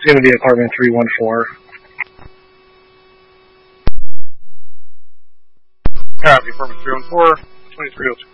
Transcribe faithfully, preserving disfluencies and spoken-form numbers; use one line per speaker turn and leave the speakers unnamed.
going to be apartment three one four.
Copy, apartment three one four, twenty-three oh two.